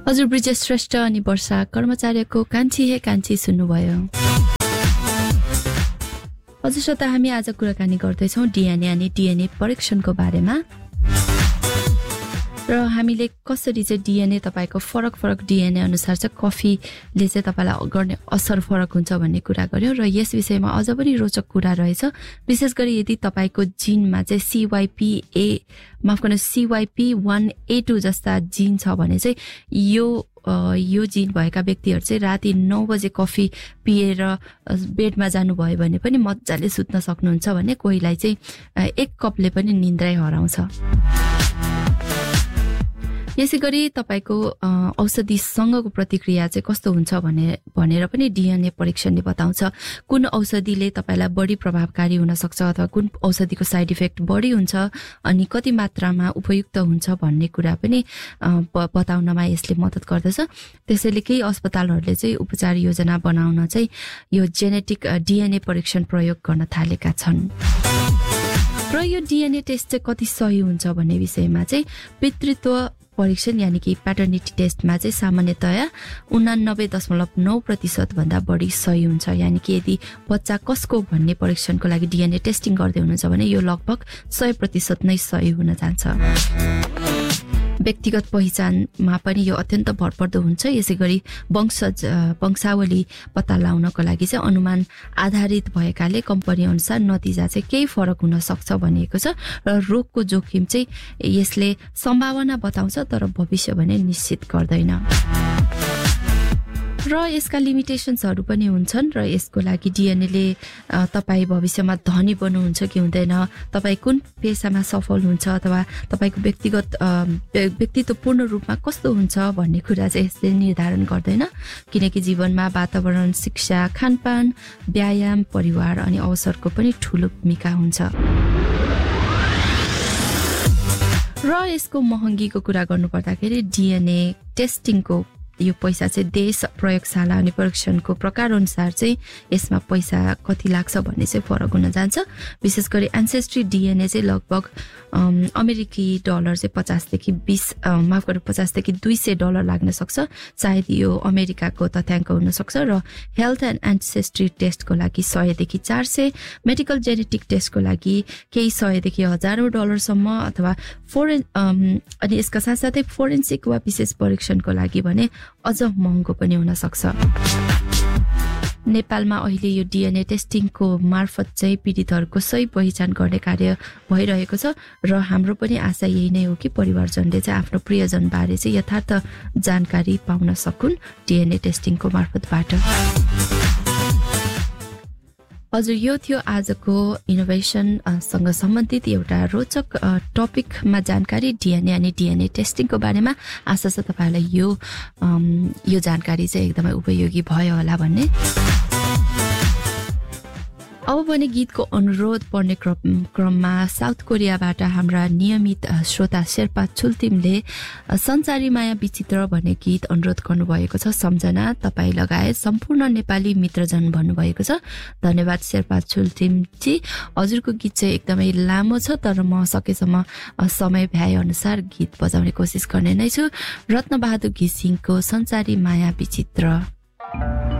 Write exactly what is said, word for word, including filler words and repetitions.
हजुर ब्रिजेश श्रेष्ठ अनि वर्षा कर्मचार्यको कान्छी हे कान्छी सुन्नुभयो। हजुर श्रोता, हामी आज कुराकानी गर्दैछौँ डिएनए अनि डिएनए परीक्षणको बारेमा र हामीले कसरी चाहिँ डिएनए तपाईको फरक फरक डिएनए अनुसार चाहिँ कफीले चाहिँ तपाईलाई गर्ने असर फरक हुन्छ भन्ने कुरा गर्यो र यस विषयमा अझ पनि रोचक कुरा रहेछ। विशेष गरी यदि तपाईको जिनमा चाहिँ सीवाईपीए माफ गर्नु सीवाईपी वन ए टू जस्ता जिन छ भने चाहिँ यो यो जिन भएका व्यक्तिहरू चाहिँ राति नौ बजे कफी पिएर बेडमा जानुभयो भने पनि मजाले सुत्न सक्नुहुन्छ भने कोहीलाई चाहिँ एक कपले पनि निन्द्रै हराउँछ। यसै गरी तपाईको औषधिसँगको प्रतिक्रिया चाहिँ कस्तो हुन्छ भने भनेर पनि डिएनए परीक्षणले बताउँछ। कुन औषधिले तपाईलाई बढी प्रभावकारी हुन सक्छ अथवा कुन औषधिको साइड इफेक्ट बढी हुन्छ अनि कति मात्रामा उपयुक्त हुन्छ भन्ने कुरा पनि बताउनमा यसले मद्दत गर्दछ। त्यसैले केही अस्पतालहरूले चाहिँ उपचार योजना बनाउन चाहिँ यो जेनेटिक डिएनए परीक्षण प्रयोग गर्न थालेका छन्। र यो डिएनए टेस्ट चाहिँ कति सही हुन्छ भन्ने विषयमा चाहिँ पितृत्व परीक्षण यानी कि प्याटर्निटी टेस्टमा चाहिँ सामान्यतया उनानब्बे दशमलव नौ प्रतिशत भन्दा बढी सही हुन्छ। यानी कि यदि बच्चा कसको भन्ने परीक्षणको लागि डिएनए टेस्टिङ गर्दै हुनुहुन्छ भने यो लगभग सय प्रतिशत नै सही हुन जान्छ। व्यक्तिगत पहिचानमा पनि यो अत्यन्त भरपर्दो हुन्छ। यसै गरी वंशज वंशावली पत्ता लगाउनको लागि चाहिँ अनुमान आधारित भएकाले कम्पनी अनुसार नतिजा चाहिँ केही फरक हुन सक्छ भनिएको छ र रोगको जोखिम चाहिँ यसले सम्भावना बताउँछ तर भविष्य भने निश्चित गर्दैन। र यसका लिमिटेशन्सहरू पनि हुन्छन् र यसको लागि डिएनएले तपाईँ भविष्यमा धनी बन्नुहुन्छ कि हुँदैन, तपाईँ कुन पेसामा सफल हुन्छ अथवा तपाईँको व्यक्तिगत व्यक्तित्व पूर्ण रूपमा कस्तो हुन्छ भन्ने कुरा चाहिँ यसले निर्धारण गर्दैन। किनकि जीवनमा वातावरण, शिक्षा, खानपान, व्यायाम, परिवार अनि अवसरको पनि ठुलो भूमिका हुन्छ। र यसको महँगीको कुरा गर्नुपर्दाखेरि डिएनए टेस्टिङको यो पैसा चाहिँ देश, प्रयोगशाला अनि परीक्षणको प्रकार अनुसार चाहिँ यसमा पैसा कति लाग्छ भन्ने चाहिँ फरक हुन जान्छ। विशेष गरी एन्सेस्ट्री डिएनए चाहिँ लगभग अमेरिकी डलर चाहिँ पचासदेखि बिस माफ गर्नु पचासदेखि दुई सय डलर लाग्न सक्छ। सायद यो अमेरिकाको तथ्याङ्क हुनसक्छ। र हेल्थ एन्ड एन्सेस्ट्री टेस्टको लागि सयदेखि चार सय, मेडिकल जेनेटिक टेस्टको लागि केही सयदेखि हजारौँ डलरसम्म अथवा फोरेन अनि यसका साथसाथै फोरेन्सिक वा विशेष परीक्षणको लागि भने अझ महँगो पनि हुन सक्छ। नेपालमा अहिले यो डिएनए टेस्टिङको मार्फत चाहिँ पीडितहरूको सही पहिचान गर्ने कार्य भइरहेको छ र हाम्रो पनि आशा यही नै हो कि परिवारजनले चाहिँ आफ्नो प्रियजन बारे चाहिँ यथार्थ जानकारी पाउन सकुन् डिएनए टेस्टिङको मार्फतबाट। हजुर, यो थियो आजको इनोभेसनसँग सम्बन्धित एउटा रोचक टपिकमा जानकारी डिएनए अनि डिएनए टेस्टिङको बारेमा। आशा छ तपाईँलाई यो यो जानकारी चाहिँ एकदमै उपयोगी भयो होला भन्ने। अब भने गीतको अनुरोध पर्ने क्रम क्रममा साउथ कोरियाबाट हाम्रा नियमित श्रोता शेर्पा छुल्तिमले संसारी माया विचित्र भन्ने गीत अनुरोध गर्नुभएको छ। सम्झना तपाईँ लगायत सम्पूर्ण नेपाली मित्रजन भन्नुभएको छ। धन्यवाद शेर्पा छुल्तिमजी। हजुरको गीत चाहिँ एकदमै लामो छ तर म सकेसम्म समय भ्याए अनुसार गीत बजाउने कोसिस गर्ने नै छु। रत्नबहादुर घिसिङको संसारी माया विचित्र।